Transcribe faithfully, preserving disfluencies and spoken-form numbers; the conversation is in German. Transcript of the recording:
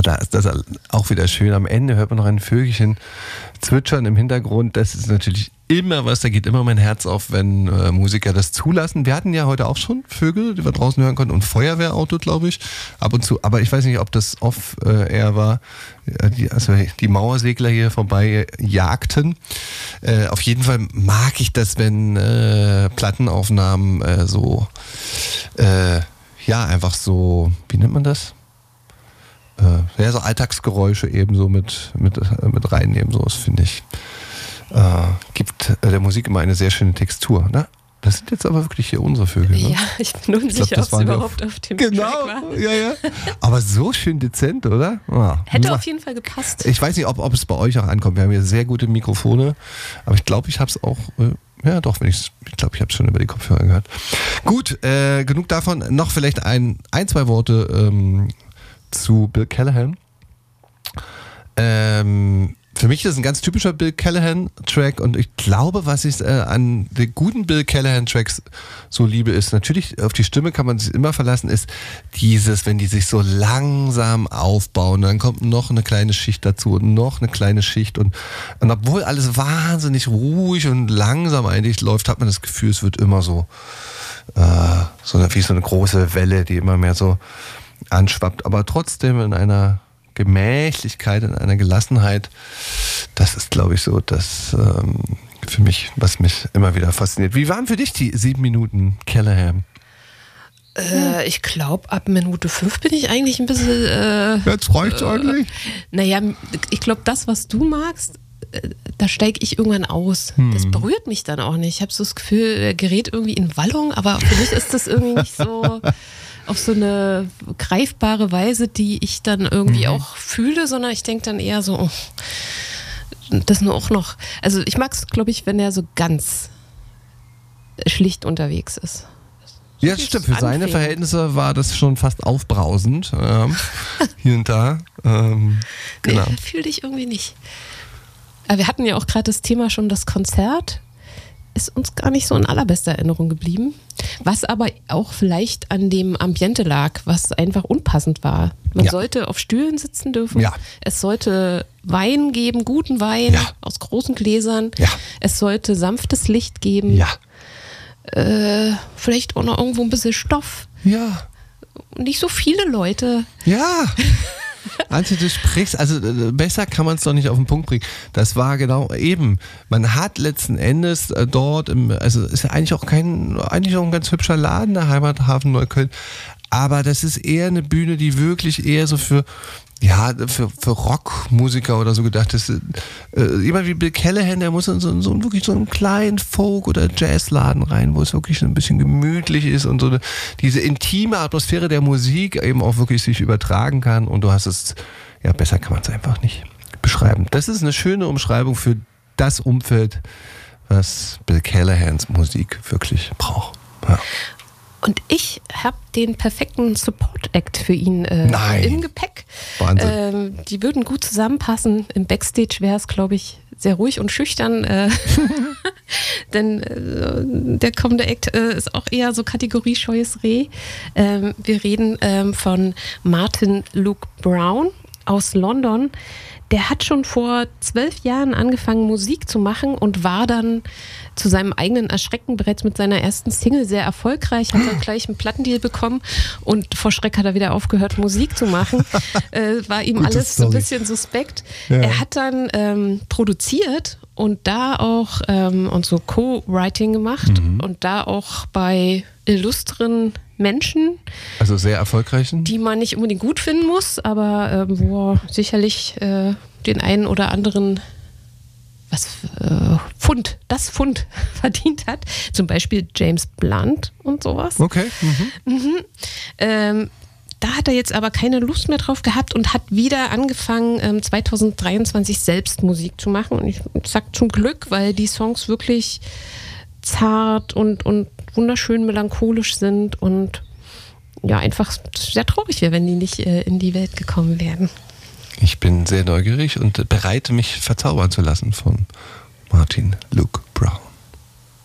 Da ist das auch wieder schön. Am Ende hört man noch ein Vögelchen zwitschern im Hintergrund. Das ist natürlich immer was, da geht immer mein Herz auf, wenn äh, Musiker das zulassen. Wir hatten ja heute auch schon Vögel, die wir draußen hören konnten und Feuerwehrauto, glaube ich, ab und zu. Aber ich weiß nicht, ob das off äh, air war, die, also die Mauersegler hier vorbei jagten. Äh, auf jeden Fall mag ich das, wenn äh, Plattenaufnahmen äh, so, äh, ja, einfach so, wie nennt man das? Äh, ja, so Alltagsgeräusche eben so mit, mit, mit reinnehmen, so, das finde ich. Äh, gibt äh, der Musik immer eine sehr schöne Textur, ne? Das sind jetzt aber wirklich hier unsere Vögel, ne? Ja, ich bin unsicher, ob es überhaupt auf, auf dem genau, Track war. Ja, ja. Aber so schön dezent, oder? Ja. Hätte auf jeden Fall gepasst. Ich weiß nicht, ob, ob es bei euch auch ankommt. Wir haben hier sehr gute Mikrofone, aber ich glaube, ich habe es auch, äh, ja doch, wenn ich's, ich glaube, ich habe es schon über die Kopfhörer gehört. Gut, äh, genug davon. Noch vielleicht ein, ein zwei Worte ähm, zu Bill Callahan. Ähm, Für mich ist es ein ganz typischer Bill Callahan-Track und ich glaube, was ich äh, an den guten Bill Callahan-Tracks so liebe, ist natürlich, auf die Stimme kann man sich immer verlassen, ist dieses, wenn die sich so langsam aufbauen, dann kommt noch eine kleine Schicht dazu und noch eine kleine Schicht und, und obwohl alles wahnsinnig ruhig und langsam eigentlich läuft, hat man das Gefühl, es wird immer so, äh, so eine, wie so eine große Welle, die immer mehr so anschwappt, aber trotzdem in einer Gemächlichkeit, in einer Gelassenheit, das ist, glaube ich, so das ähm, für mich, was mich immer wieder fasziniert. Wie waren für dich die sieben Minuten Callahan? Äh, ich glaube, ab Minute fünf bin ich eigentlich ein bisschen... Äh, Jetzt reicht's äh, eigentlich? Naja, ich glaube, das, was du magst, äh, da steige ich irgendwann aus. Hm. Das berührt mich dann auch nicht. Ich habe so das Gefühl, er gerät irgendwie in Wallung, aber für mich ist das irgendwie nicht so... auf so eine greifbare Weise, die ich dann irgendwie mhm. auch fühle, sondern ich denke dann eher so, oh, das nur auch noch. Also ich mag es, glaube ich, wenn er so ganz schlicht unterwegs ist. So ja, das stimmt. Für seine Verhältnisse war das schon fast aufbrausend. Ähm, hier und da. Ähm, genau. Nee, fühle ich irgendwie nicht. Aber wir hatten ja auch gerade das Thema schon, das Konzert ist uns gar nicht so in allerbester Erinnerung geblieben. Was aber auch vielleicht an dem Ambiente lag, was einfach unpassend war. Man ja. sollte auf Stühlen sitzen dürfen. Ja. Es sollte Wein geben, guten Wein ja. aus großen Gläsern. Ja. Es sollte sanftes Licht geben. Ja. Äh, vielleicht auch noch irgendwo ein bisschen Stoff. Ja. Nicht so viele Leute. Ja. Antje, du sprichst, also besser kann man es doch nicht auf den Punkt bringen. Das war genau eben. Man hat letzten Endes äh, dort, im, also ist ja eigentlich auch kein, eigentlich auch ein ganz hübscher Laden, der Heimathafen Neukölln. Aber das ist eher eine Bühne, die wirklich eher so für, ja, für, für Rockmusiker oder so gedacht ist. Äh, jemand wie Bill Callahan, der muss in so, so wirklich so einen kleinen Folk- oder Jazzladen rein, wo es wirklich ein bisschen gemütlich ist und so eine, diese intime Atmosphäre der Musik eben auch wirklich sich übertragen kann. Und du hast es, ja, besser kann man es einfach nicht beschreiben. Das ist eine schöne Umschreibung für das Umfeld, was Bill Callahans Musik wirklich braucht. Ja. Und ich habe den perfekten Support-Act für ihn äh, im Gepäck. Wahnsinn. Ähm, die würden gut zusammenpassen. Im Backstage wäre es, glaube ich, sehr ruhig und schüchtern. Äh, denn äh, der kommende Act äh, ist auch eher so Kategorie scheues Reh. Ähm, wir reden ähm, von Martin Luke Brown aus London. Der hat schon vor zwölf Jahren angefangen, Musik zu machen und war dann zu seinem eigenen Erschrecken bereits mit seiner ersten Single sehr erfolgreich, hat dann gleich einen Plattendeal bekommen und vor Schreck hat er wieder aufgehört, Musik zu machen. äh, war ihm Gute alles Story. so ein bisschen suspekt. Ja. Er hat dann ähm, produziert und da auch ähm, und so Co-Writing gemacht mhm. und da auch bei illustren Menschen. Also sehr erfolgreichen? Die man nicht unbedingt gut finden muss, aber ähm, wo er sicherlich äh, den einen oder anderen was äh, Pfund, das Pfund verdient hat. Zum Beispiel James Blunt und sowas. Okay. Mhm. Mhm. Ähm, da hat er jetzt aber keine Lust mehr drauf gehabt und hat wieder angefangen, ähm, zwanzig dreiundzwanzig selbst Musik zu machen. Und ich sag zum Glück, weil die Songs wirklich zart und, und wunderschön melancholisch sind und ja, einfach sehr traurig wäre, wenn die nicht äh, in die Welt gekommen wären. Ich bin sehr neugierig und bereit, mich verzaubern zu lassen von Martin Luke